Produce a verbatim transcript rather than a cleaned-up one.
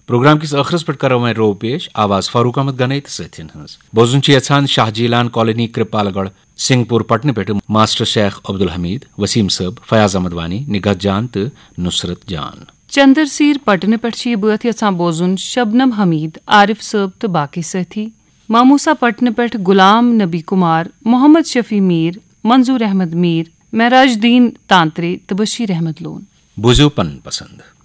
Programme किस ٲخرس पेट करो वह रो पेश आवाज फारूक अहमद गनई तो सथिन हंस बोजुन यछान शाहजीलान कॉलोनी कृपालगढ़ सिंहपुर पटन पे मास्टर शेख अब्दुल हमीद वसीम सब फयाज अहमद वानी निगत जान तो नुसरत जान चंदरसीर पटन पे बत यछान बोजुन शबनम हमीद आरिफ सब तो बाकी साथी मामूसा पटन पे गुलाम नबी कुमार मोहम्मद शफी मीर मंजूर अहमद मीर महराजुद्दीन तांत्रे तो बशीर अहमद लोन बुजुपन पसंद।